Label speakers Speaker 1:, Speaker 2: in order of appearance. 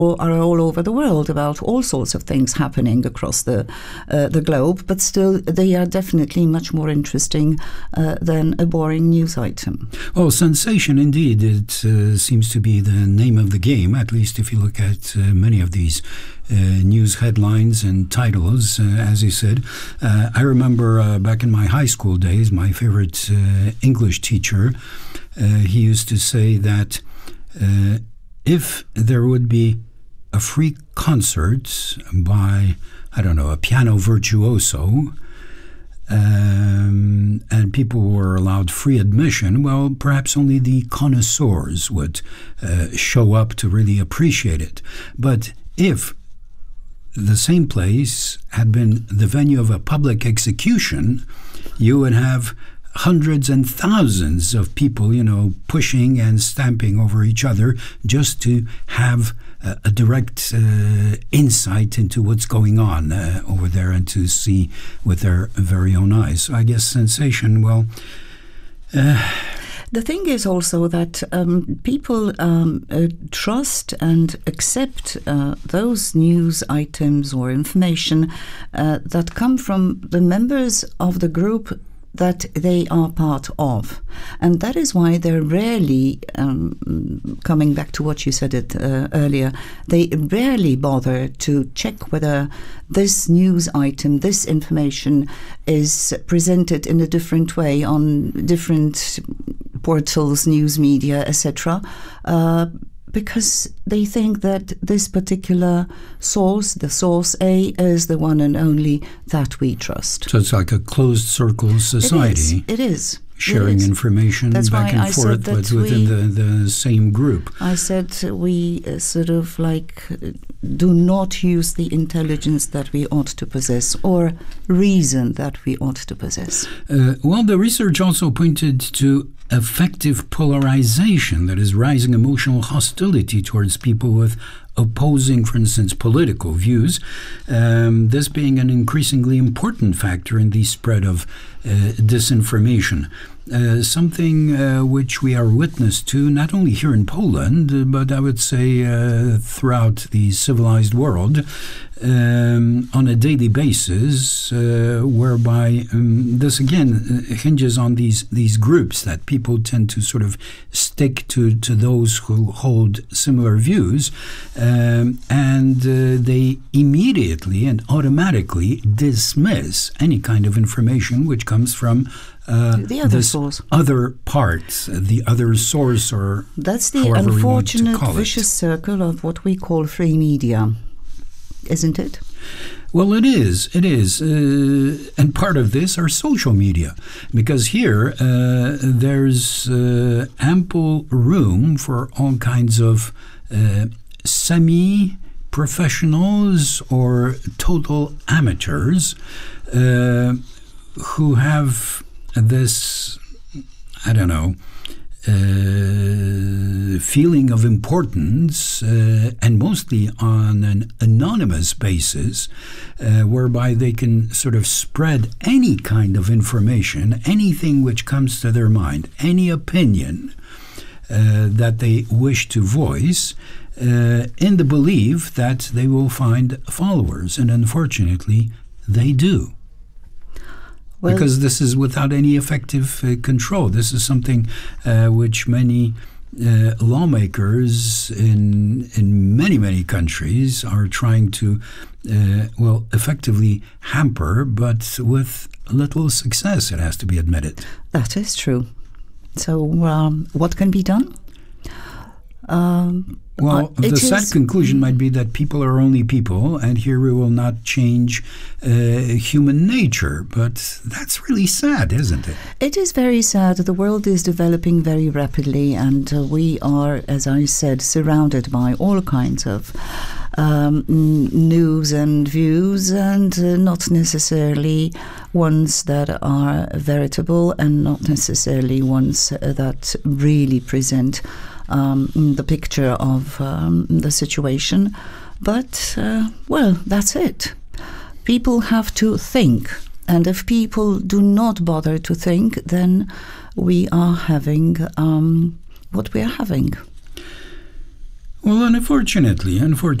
Speaker 1: are all over the world about all sorts of things happening across the globe, but still they are definitely much more interesting than a boring news item.
Speaker 2: Well, sensation indeed, it seems to be the name of the game, at least if you look at many of these news headlines and titles, as you said. I remember back in my high school days, my favorite English teacher, he used to say that if there would be a free concert by, I don't know, a piano virtuoso, and people were allowed free admission, well, perhaps only the connoisseurs would show up to really appreciate it. But if the same place had been the venue of a public execution, you would have hundreds and thousands of people, pushing and stamping over each other just to have a direct insight into what's going on over there and to see with their very own eyes. So I guess sensation, well...
Speaker 1: The thing is also that people trust and accept those news items or information that come from the members of the group that they are part of. And that is why they're rarely, coming back to what you said earlier, they rarely bother to check whether this news item, this information is presented in a different way on different portals, news media, etc., because they think that this particular source, the source A, is the one and only that we trust.
Speaker 2: So it's like a closed circle society.
Speaker 1: It is.
Speaker 2: Sharing information back and forth, but within the same group.
Speaker 1: I said we sort of like do not use the intelligence that we ought to possess or reason that we ought to possess.
Speaker 2: Well, the research also pointed to effective polarization, that is, rising emotional hostility towards people with opposing, for instance, political views, this being an increasingly important factor in the spread of disinformation. Something which we are witness to not only here in Poland, but I would say throughout the civilized world on a daily basis, whereby this again hinges on these groups that people tend to sort of stick to those who hold similar views, and they immediately and automatically dismiss any kind of information which comes from
Speaker 1: the other source.
Speaker 2: Other parts, the other source, or
Speaker 1: that's the unfortunate vicious circle of what we call free media, isn't it?
Speaker 2: Well, it is. It is. And part of this are social media, because here there's ample room for all kinds of semi-professionals or total amateurs who have this, I don't know, feeling of importance, and mostly on an anonymous basis, whereby they can sort of spread any kind of information, anything which comes to their mind, any opinion that they wish to voice, in the belief that they will find followers. And unfortunately, they do. Well, because this is without any effective control. This is something which many lawmakers in many countries are trying to, effectively hamper, but with little success, it has to be admitted.
Speaker 1: That is true. So what can be done?
Speaker 2: The sad conclusion might be that people are only people, and here we will not change human nature. But that's really sad, isn't it?
Speaker 1: It is very sad. The world is developing very rapidly, and we are, as I said, surrounded by all kinds of news and views, and not necessarily ones that are veritable, and not necessarily ones that really present the picture of the situation. But, that's it. People have to think. And if people do not bother to think, then we are having what we are having.
Speaker 2: Well, unfortunately,